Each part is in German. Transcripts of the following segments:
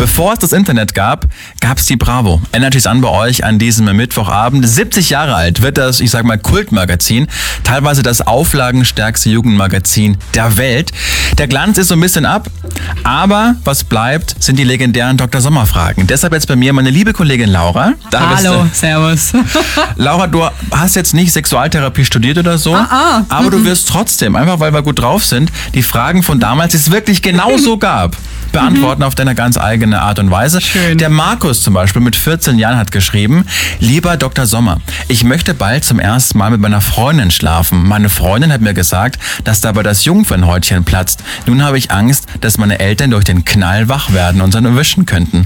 Bevor es das Internet gab, gab es die Bravo. Energy's an bei euch an diesem Mittwochabend. 70 Jahre alt wird das, ich sag mal, Kultmagazin. Teilweise das auflagenstärkste Jugendmagazin der Welt. Der Glanz ist so ein bisschen ab, aber was bleibt, sind die legendären Dr. Sommer-Fragen. Deshalb jetzt bei mir meine liebe Kollegin Laura. Hallo, servus. Laura, du hast jetzt nicht Sexualtherapie studiert oder so, aber du wirst trotzdem, einfach weil wir gut drauf sind, die Fragen von damals, die es wirklich genau so gab, beantworten auf deine ganz eigene Art und Weise. Schön. Der Markus zum Beispiel mit 14 Jahren hat geschrieben: Lieber Dr. Sommer, ich möchte bald zum ersten Mal mit meiner Freundin schlafen. Meine Freundin hat mir gesagt, dass dabei das Jungfernhäutchen platzt. Nun habe ich Angst, dass meine Eltern durch den Knall wach werden und dann erwischen könnten.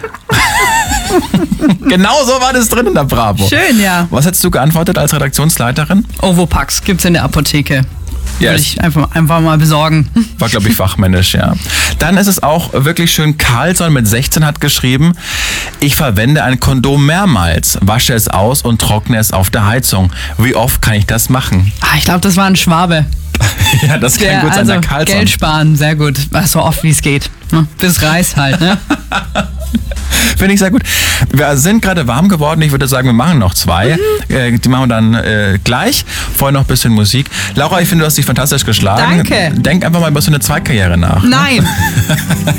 Genau so war das drin in der Bravo. Schön, ja. Was hättest du geantwortet als Redaktionsleiterin? Ovopax gibt's in der Apotheke. Ja, Würde ich einfach mal besorgen. war, glaube ich, fachmännisch, ja. Dann ist es auch wirklich schön, Carlson mit 16 hat geschrieben: Ich verwende ein Kondom mehrmals, wasche es aus und trockne es auf der Heizung. Wie oft kann ich das machen? Ich glaube, das war ein Schwabe. Ja, das kann gut sein, der Carlson. Geld sparen, sehr gut. So oft wie es geht. Bis Reis halt, ne? Finde ich sehr gut. Wir sind gerade warm geworden. Ich würde sagen, wir machen noch 2. Die machen wir dann gleich. Vorher noch ein bisschen Musik. Laura, ich finde, du hast dich fantastisch geschlagen. Danke. Denk einfach mal über so eine Zweitkarriere nach. Nein.